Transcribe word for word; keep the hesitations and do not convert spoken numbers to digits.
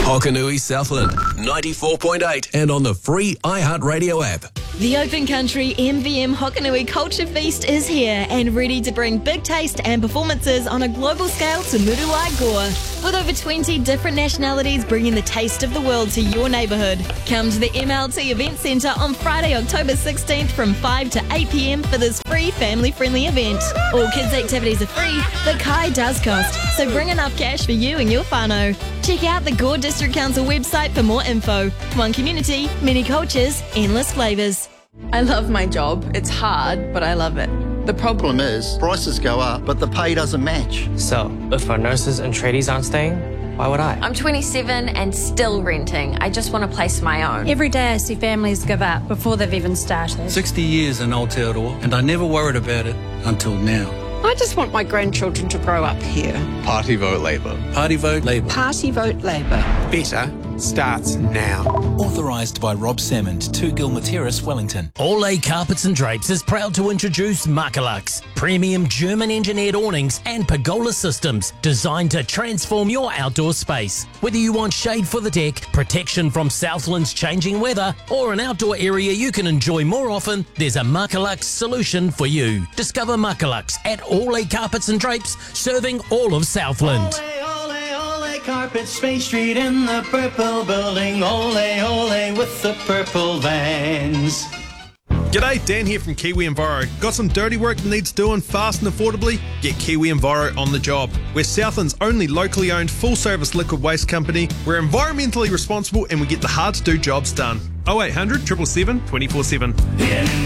Hokanui Southland, ninety-four point eight, and on the free iHeartRadio app. The Open Country M V M Hokanui Culture Feast is here and ready to bring big taste and performances on a global scale to Murulai Gore. With over twenty different nationalities bringing the taste of the world to your neighbourhood. Come to the M L T Event Centre on Friday, October sixteenth from five to eight p m for this free family-friendly event. All kids' activities are free, but Kai does cost, so bring enough cash for you and your whānau. Check out the Gore District Council website for more info. One community, many cultures, endless flavours. I love my job. It's hard, but I love it. The problem is, prices go up, but the pay doesn't match. So, if our nurses and tradies aren't staying, why would I? I'm twenty-seven and still renting. I just want a place of my own. Every day I see families give up before they've even started. sixty years in Aotearoa, and I never worried about it until now. I just want my grandchildren to grow up here. Party vote Labour. Party vote Labour. Party vote Labour. Better starts now. Authorised by Rob Salmond, two Gilmer Terrace, Wellington. Ole Carpets and Drapes is proud to introduce Makalux, premium German-engineered awnings and pergola systems designed to transform your outdoor space. Whether you want shade for the deck, protection from Southland's changing weather, or an outdoor area you can enjoy more often, there's a Makalux solution for you. Discover Makalux at Ole Carpets and Drapes, serving all of Southland. Ole, ole, ole, Carpets, Space Street in the purple building. Ole, ole, with the purple vans. G'day, Dan here from Kiwi Enviro. Got some dirty work that needs doing fast and affordably? Get Kiwi Enviro on the job. We're Southland's only locally owned full-service liquid waste company. We're environmentally responsible and we get the hard-to-do jobs done. oh eight hundred, seven seven seven, two four seven.